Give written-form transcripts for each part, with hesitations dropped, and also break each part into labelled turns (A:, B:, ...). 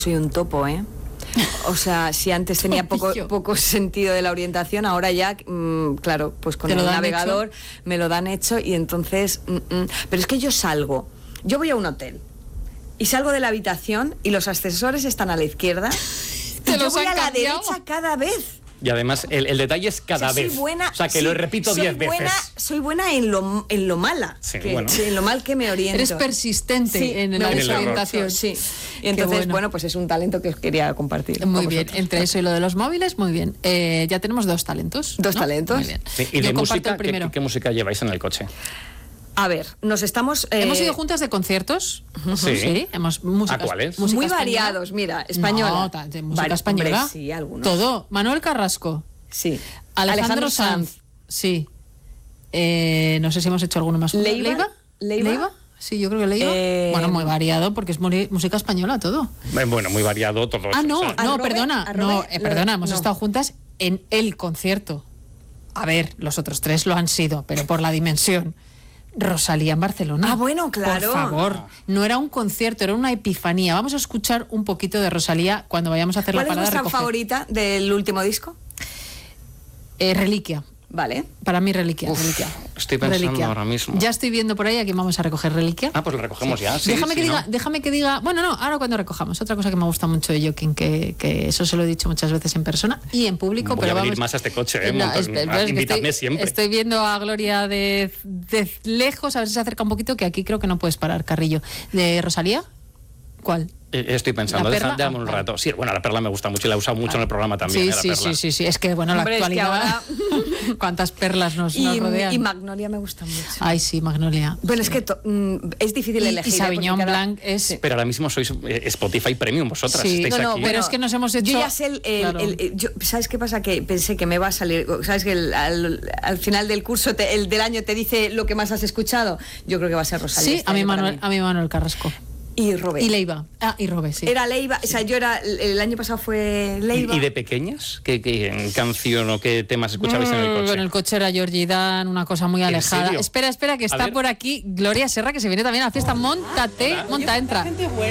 A: Soy un topo, ¿eh? O sea, si antes tenía poco sentido de la orientación, ahora ya, claro, pues con el navegador hecho. Me lo dan hecho y entonces... Pero es que yo voy a un hotel y salgo de la habitación y los ascensores están a la izquierda y yo voy a la derecha cada vez.
B: Y además, el detalle es cada vez.
A: Buena,
B: o sea, que lo repito 10 veces.
A: Soy buena en lo mala.
B: Sí,
A: en lo mal que me oriento.
C: Eres persistente en la desorientación.
A: Sí. Y entonces, pues es un talento que os quería compartir.
C: Muy bien. Entre eso y lo de los móviles, muy bien. Ya tenemos 2 talentos.
A: ¿Dos talentos?
C: Muy bien.
B: Sí, y de música, ¿qué música lleváis en el coche?
A: A ver, hemos
C: ido juntas de conciertos.
B: Sí.
C: ¿A
B: cuáles?
A: Muy variados, mira, española.
C: No, de música española.
A: Hombre, sí, algunos.
C: Todo. Manuel Carrasco.
A: Sí.
C: Alejandro Sanz. Sí. No sé si hemos hecho alguno más.
A: ¿Leiva?
C: Sí, yo creo que Leiva. Bueno, muy variado porque es música española todo.
B: Bueno, muy variado todo.
C: Perdona, hemos estado juntas en el concierto. A ver, los otros 3 lo han sido, pero por la dimensión. Rosalía en Barcelona.
A: Ah, bueno, claro.
C: Por favor, no era un concierto, era una epifanía. Vamos a escuchar un poquito de Rosalía cuando vayamos a hacer la parada.
A: ¿Cuál es vuestra favorita del último disco?
C: Reliquia.
A: Vale.
C: Para mí, Reliquia.
B: Estoy pensando ahora mismo.
C: Ya estoy viendo por ahí a quién vamos a recoger Reliquia.
B: Ah, pues la recogemos ya. Sí,
C: déjame que diga. Bueno, no, ahora cuando recojamos. Otra cosa que me gusta mucho de Joaquín, que eso se lo he dicho muchas veces en persona y en público.
B: Voy
C: pero
B: a venir más a este coche, invítame siempre.
C: Estoy viendo a Gloria de lejos, a ver si se acerca un poquito, que aquí creo que no puedes parar, Carrillo. ¿De Rosalía? ¿Cuál?
B: Estoy pensando, déjame un rato. Sí, bueno, la Perla me gusta mucho y la he usado mucho en el programa también.
C: Sí. Es que, bueno, la actualidad. Es que ahora... ¿Cuántas perlas nos rodean?
A: Y Magnolia me gusta mucho.
C: Ay, sí, Magnolia.
A: Bueno, es que es difícil elegir.
C: Y Sauvignon Blanc es...
B: Sí. Pero ahora mismo sois Spotify Premium vosotras.
C: Sí.
B: Estáis aquí.
C: Pero es que nos hemos hecho...
A: Yo ya sé ¿sabes qué pasa? Que pensé que me va a salir... ¿Sabes que al final del curso, el del año, te dice lo que más has escuchado? Yo creo que va a ser Rosalía.
C: Sí, a mí Manuel Carrasco.
A: Y Robé.
C: Y Leiva. Y Robé, sí.
A: Era Leiva, o sea, el año pasado fue Leiva.
B: ¿Y de pequeñas? ¿Qué canción o qué temas escuchabais en el coche?
C: En el coche era Georgie Dan, una cosa muy alejada. Espera, que está por aquí Gloria Serra, que se viene también a la fiesta. Entra.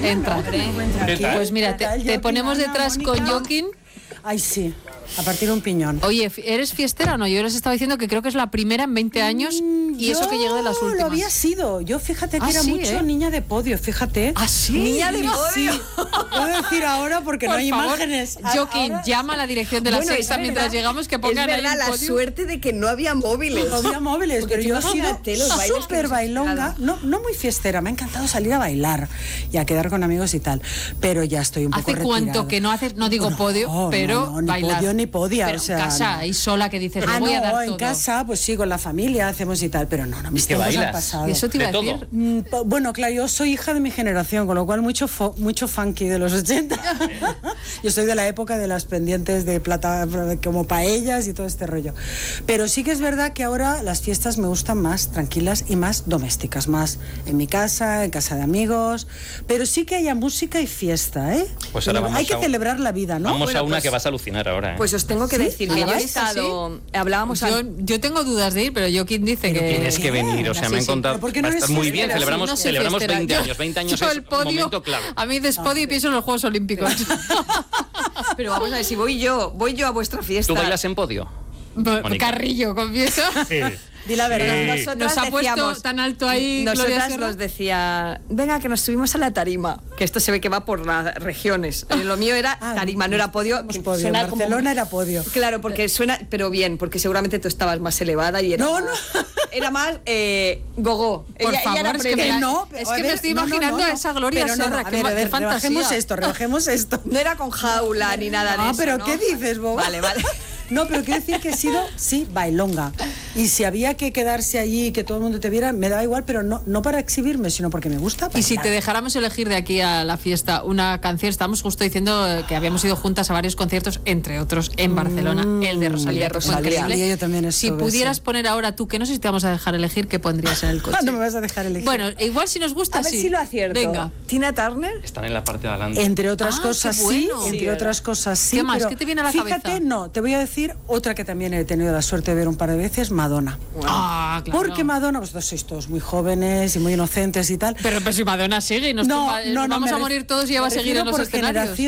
C: Pues mira, te ponemos detrás con Joaquín.
D: Ay, sí, a partir de un piñón.
C: Oye, ¿eres fiestera o no? Yo les estaba diciendo que creo que es la primera en 20 años y eso que llega de las últimas.
D: Lo había sido. Yo fíjate que era mucho niña de podio, fíjate.
C: ¿Ah, sí?
A: Niña de podio.
D: Sí. Puedo decir ahora porque no hay imágenes.
C: Joaquín, llama a la dirección de la Sexta mientras llegamos que pongan ahí
A: la suerte de que no había móviles.
D: No había móviles, pero yo he sido súper bailonga. No muy fiestera, me ha encantado salir a bailar y a quedar con amigos y tal. Pero ya estoy un poco retirada.
C: ¿Hace cuánto que no haces, no digo podio, pero
D: ni
C: bailar?
D: Podio ni podia,
C: pero
D: o sea,
C: en casa, ahí sola, que dices, me voy a dar todo.
D: En casa, pues sí, con la familia hacemos y tal, pero no, mis tiempos han pasado.
C: ¿Y eso te iba a decir?
D: Bueno, claro, yo soy hija de mi generación, con lo cual mucho funky de los 80. Yo soy de la época de las pendientes de plata, como paellas y todo este rollo. Pero sí que es verdad que ahora las fiestas me gustan más tranquilas y más domésticas, más en mi casa, en casa de amigos, pero sí que haya música y fiesta, ¿eh?
B: Pues ahora
D: hay que celebrar la vida, ¿no?
B: Vamos a una que vas a alucinar ahora, ¿eh?
A: Pues os tengo que decir que yo he estado... Hablábamos...
C: Yo tengo dudas de ir, pero Joaquín dice que...
B: Tienes que venir, o sea, me han contado... Va a estar muy bien, celebramos 20 años. 20 años es un momento clave.
C: A mí de podio pienso en los Juegos Olímpicos.
A: Pero vamos a ver, si voy yo a vuestra fiesta...
B: ¿Tú bailas en podio?
C: Carrillo, confieso.
B: Sí.
D: Di la verdad.
A: Nosotras
C: nos ha puesto tan alto ahí.
A: Nosotras nos decía, venga, que nos subimos a la tarima. Que esto se ve que va por las regiones. Lo mío era tarima, no era podio.
D: En Barcelona era podio.
A: Claro, porque suena, pero bien, porque seguramente tú estabas más elevada y era era más gogo.
C: Por favor, es que me estoy imaginando a esa Gloria Serra.
D: A ver, rebajemos esto.
A: No era con jaula ni nada de eso.
D: Pero ¿qué dices, boba?
A: Vale.
D: No, pero quiero decir que he sido, bailonga. Y si había que quedarse allí y que todo el mundo te viera, me daba igual, pero no para exhibirme, sino porque me gusta bailar.
C: Y si te dejáramos elegir de aquí a la fiesta una canción, estábamos justo diciendo que habíamos ido juntas a varios conciertos, entre otros en Barcelona, el de Rosalía.
D: Yo también
C: si pudieras poner ahora tú, que no sé si te vamos a dejar elegir, ¿qué pondrías en el coche?
D: No me vas a dejar elegir.
C: Bueno, igual si nos gusta,
A: a ver si lo acierto.
C: Venga.
A: ¿Tina Turner?
B: Están en la parte de adelante.
D: Entre otras cosas, otras cosas, sí.
C: ¿Qué más? ¿Qué te viene a la cabeza?
D: Fíjate, te voy a decir otra que también he tenido la suerte de ver un par de veces, Madonna.
C: Claro.
D: Porque Madonna, vosotros sois todos muy jóvenes y muy inocentes y tal.
C: Pero si Madonna sigue y nos vamos a morir todos y ella va a seguir en los escenarios.